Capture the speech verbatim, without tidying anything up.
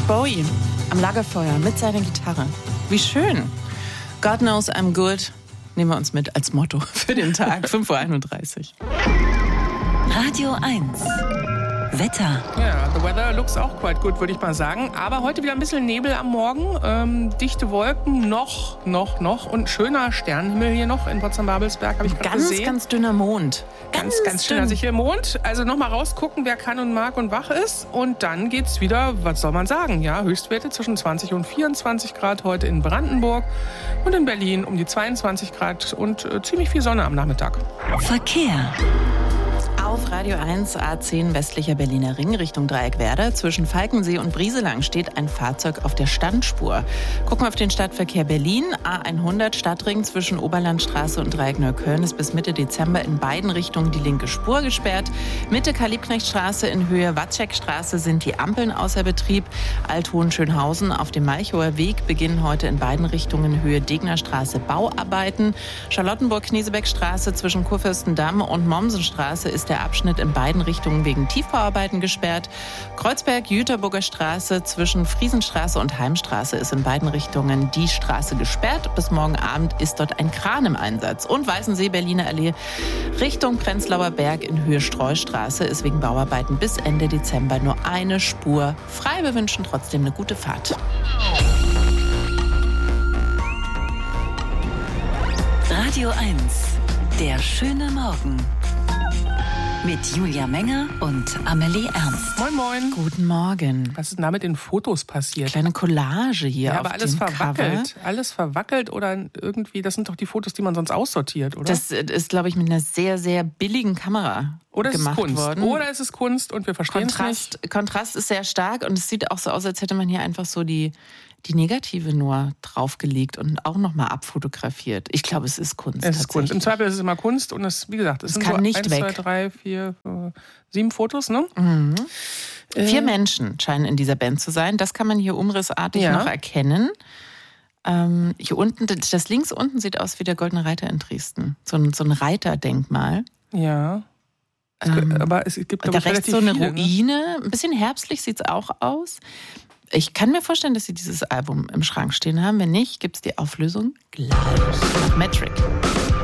David Bowie am Lagerfeuer mit seiner Gitarre. Wie schön. God knows I'm good. Nehmen wir uns mit als Motto für den Tag. fünf Uhr einunddreißig. Radio eins. Wetter. Ja, the weather looks auch quite good, würde ich mal sagen. Aber heute wieder ein bisschen Nebel am Morgen, ähm, dichte Wolken, noch, noch, noch und schöner Sternenhimmel hier noch in Potsdam-Babelsberg, habe ich gerade Ganz, gesehen. ganz dünner Mond. Ganz, ganz schöner sicher Mond. Also nochmal rausgucken, wer kann und mag und wach ist. Und dann geht's wieder, was soll man sagen, ja, Höchstwerte zwischen zwanzig und vierundzwanzig Grad heute in Brandenburg und in Berlin um die zweiundzwanzig Grad und äh, ziemlich viel Sonne am Nachmittag. Verkehr. Auf Radio eins A zehn westlicher Berliner Ring Richtung Dreieckwerder. Zwischen Falkensee und Brieselang steht ein Fahrzeug auf der Standspur. Gucken wir auf den Stadtverkehr Berlin. A hundert Stadtring zwischen Oberlandstraße und Dreieck Neukölln ist bis Mitte Dezember in beiden Richtungen die linke Spur gesperrt. Mitte Karl-Liebknecht-Straße in Höhe Watschekstraße sind die Ampeln außer Betrieb. Alt-Hohenschönhausen auf dem Malchower Weg beginnen heute in beiden Richtungen Höhe Degnerstraße Bauarbeiten. Charlottenburg-Knesebeckstraße zwischen Kurfürstendamm und Mommsenstraße ist der Abschnitt in beiden Richtungen wegen Tiefbauarbeiten gesperrt. Kreuzberg-Jüterburger Straße zwischen Friesenstraße und Heimstraße ist in beiden Richtungen die Straße gesperrt. Bis morgen Abend ist dort ein Kran im Einsatz. Und Weißensee, Berliner Allee Richtung Prenzlauer Berg in Höhe Streustraße ist wegen Bauarbeiten bis Ende Dezember nur eine Spur frei. Wir wünschen trotzdem eine gute Fahrt. Radio eins. Der schöne Morgen. Mit Julia Menger und Amelie Ernst. Moin, moin. Guten Morgen. Was ist denn da mit den Fotos passiert? Kleine Collage hier Ja, auf aber alles dem verwackelt. Cover. Alles verwackelt oder irgendwie, das sind doch die Fotos, die man sonst aussortiert, oder? Das ist, glaube ich, mit einer sehr, sehr billigen Kamera oder ist es gemacht Kunst? worden. Oder ist es Kunst und wir verstehen es nicht? Kontrast, Kontrast ist sehr stark und es sieht auch so aus, als hätte man hier einfach so die, die Negative nur draufgelegt und auch nochmal abfotografiert. Ich glaube, es ist Kunst. Es ist Kunst. Im Zweifel ist es immer Kunst und es, wie gesagt, es, es sind kann so nicht eins, weg. zwei, drei, vier, fünf, sieben Fotos, ne? Mhm. Äh, Vier Menschen scheinen in dieser Band zu sein. Das kann man hier umrissartig Ja. noch erkennen. Ähm, hier unten, das links unten sieht aus wie der Goldene Reiter in Dresden. So ein, so ein Reiterdenkmal. Ja. Es, Ähm, aber es gibt, Da glaube ich, rechts relativ so eine viele, ne? Ruine. Ein bisschen herbstlich sieht es auch aus. Ich kann mir vorstellen, dass Sie dieses Album im Schrank stehen haben. Wenn nicht, gibt es die Auflösung gleich. Metric.